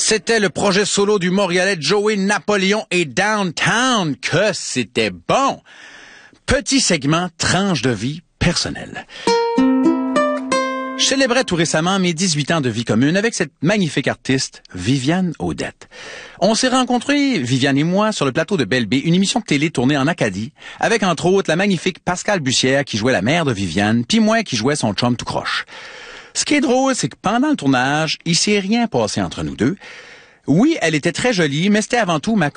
C'était le projet solo du Montréalais Joey Napoléon et Downtown. Que c'était bon! Petit segment tranche de vie personnelle. Je célébrais tout récemment mes 18 ans de vie commune avec cette magnifique artiste, Viviane Audette. On s'est rencontrés, Viviane et moi, sur le plateau de Belle Baie, une émission de télé tournée en Acadie, avec entre autres la magnifique Pascale Bussière qui jouait la mère de Viviane, puis moi qui jouais son chum tout croche. Ce qui est drôle, c'est que pendant le tournage, il s'est rien passé entre nous deux. Oui, elle était très jolie, mais c'était avant tout ma